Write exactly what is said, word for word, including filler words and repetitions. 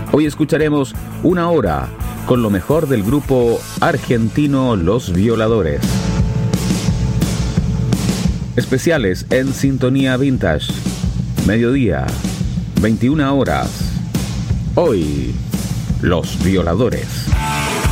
Hoy escucharemos una hora con lo mejor del grupo argentino Los Violadores. Especiales en Sintonía Vintage. Mediodía, veintiuna horas. Hoy, Los Violadores.